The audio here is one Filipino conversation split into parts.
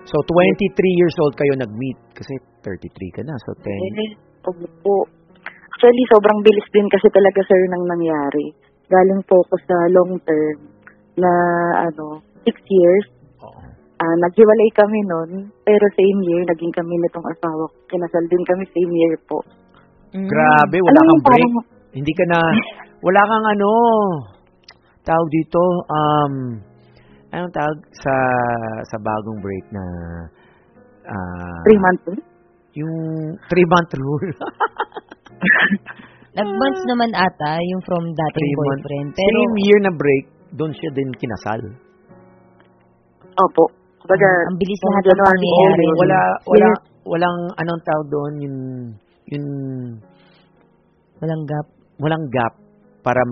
So, 23 years old kayo nag-meet. Kasi 33 ka na. So, 10. Opo. Actually, sobrang bilis din kasi talaga, sir, nang nangyari. Galing po ako sa long term na 6 years. Oo. Naghiwalay kami nun, pero same year, naging kami nitong asawa ko. Kinasal din kami same year po. Grabe, wala Alam mo, kang break. parang- Hindi ka na, wala kang tawag dito, anong tawag sa bagong break na, 3 months. yung 3-month rule. Nag-months naman ata yung from dating 3 months. boyfriend. Pero, Same year na break, doon siya din kinasal. Opo. Kumbaga, ang bilis nung lahat ng January, pangyayari. Walang anong tawag doon, yung walang gap. para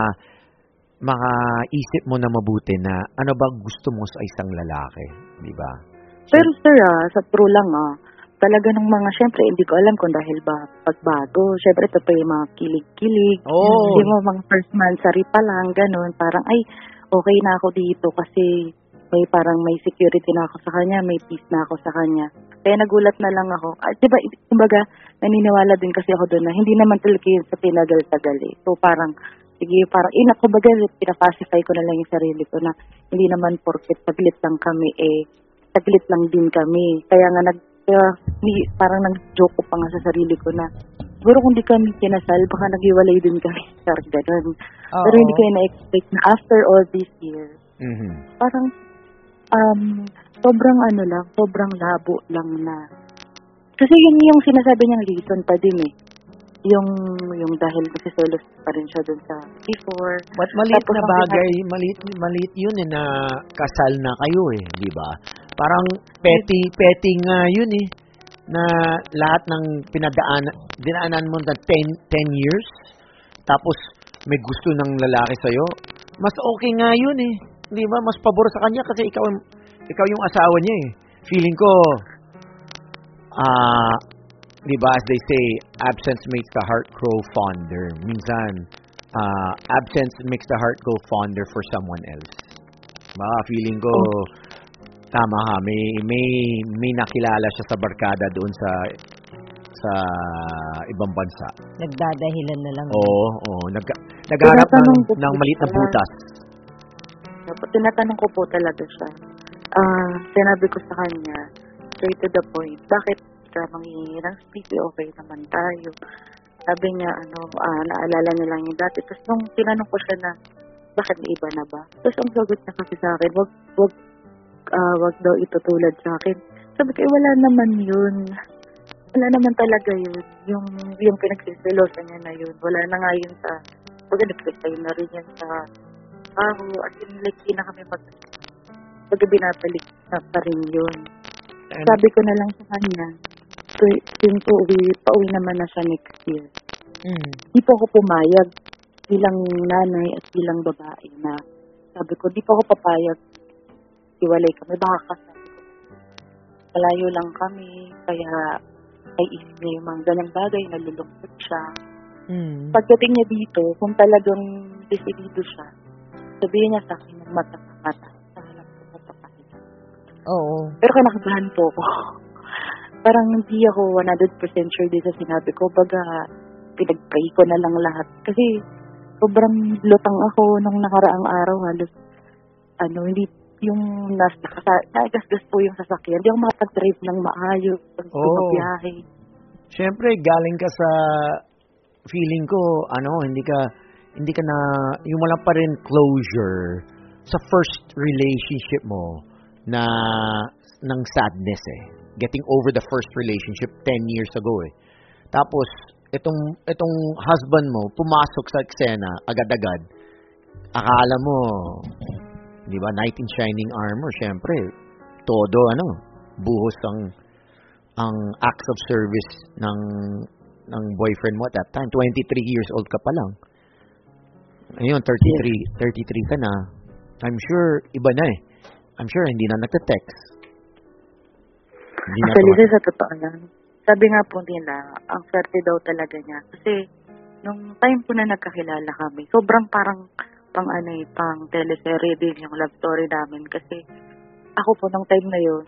makaisip mo na mabuti na ano ba gusto mo sa isang lalaki, di ba? Pero sir, sa true lang, talaga ng mga, syempre, hindi ko alam kung dahil ba pagbago. Syempre, ito pa yung mga kilig-kilig. Oo. Hindi mo, mga first monthsary pa lang, ganun. Parang, ay, okay na ako dito kasi may security na ako sa kanya, may peace na ako sa kanya. Kaya nagulat na lang ako. Diba, kumbaga, naniniwala din kasi ako doon na hindi naman talaga yun sa tinagal-tagal eh. So, parang, sige, parang, kumbaga, pinapacify ko na lang yung sarili ko na hindi naman porket saglit lang kami saglit lang din kami. Kaya nga, parang nag-joke ko pa nga sa sarili ko na, siguro kung di kami kinasal, baka naghiwalay din kami. Ganun. Pero hindi kayo na-expect na after all these years, parang, sobrang labo lang na. Kasi yun yung sinasabi niyang reason pa din eh. Yung dahil nagsiselos pa rin siya dun sa before. But maliit na bagay, maliit yun na kasal na kayo eh, di ba? Parang petty nga yun eh, na lahat ng dinaanan mo na 10 years, tapos may gusto ng lalaki sa'yo, mas okay nga yun eh. Di ba? Mas pabor sa kanya kasi ikaw yung asawa niya eh. Feeling ko, di ba, as they say, absence makes the heart grow fonder. Minsan, absence makes the heart grow fonder for someone else. Diba? Feeling ko, tama ha, may nakilala siya sa barkada doon sa ibang bansa. Nagdadahilan na lang. Oo. Nagharap ng maliit na butas. Tinatanong ko po talaga siya. Sinabi ko sa kanya, straight to the point, bakit ka manghihingi ng speech? Okay naman tayo. Sabi niya, naalala niya lang yung dati. Tapos nung tinanong ko siya na, bakit iba na ba? Tapos ang sagot niya kasi sa akin, wag daw itutulad sa akin. Sabi ko, wala naman yun. Wala naman talaga yun. Yung pinagsisilosan niya na yun. Wala na nga yun sa, nagkikay na rin yan sa at yun, like, di na kami binabalik na pa rin yun. Sabi ko na lang sa kanya, pauwi naman na siya next year. Di po ako pumayag bilang nanay at bilang babae na sabi ko, di po ako papayag iwalay kami. Baka sabi ko, malayo lang kami, kaya ay isip niya yung mga ganyang bagay, nalulungkot siya. Pagdating niya dito, kung talagang desidido siya, sabihin niya sa akin ng mata-mata. Sabi ko, mapapakita. Oo. Pero kinakabahan po ako. Parang hindi ako 100% sure din sa sinabi ko. Baga, pinag-pray ko na lang lahat. Kasi, sobrang lutang ako nung nakaraang araw. Halos, hindi yung nagasgas po yung sasakyan. Hindi ako makapag-drive ng maayos. Pag-biyahe. Siyempre, galing ka sa feeling ko, hindi ka na, yung wala pa rin closure sa first relationship mo na ng sadness eh. Getting over the first relationship 10 years ago eh. Tapos, itong husband mo, pumasok sa eksena, agad-agad. Akala mo, di ba, knight in shining armor, syempre, todo, buhos ang acts of service ng boyfriend mo at that time. 23 years old ka pa lang. Ayun, 33 ka na. I'm sure, iba na eh. I'm sure, hindi na nagte-text. Actually, sa totoo lang, sabi nga po nila, ang swerte daw talaga niya. Kasi, nung time po na nagkakilala kami, sobrang parang pang teleserye din yung love story namin. Kasi, ako po, nung time na yun,